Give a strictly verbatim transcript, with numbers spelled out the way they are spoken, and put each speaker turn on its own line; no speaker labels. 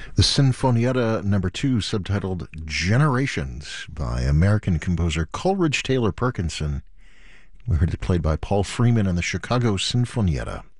The Sinfonietta number two, subtitled Generations by American composer Coleridge Taylor Perkinson. We heard it played by Paul Freeman and the Chicago Sinfonietta.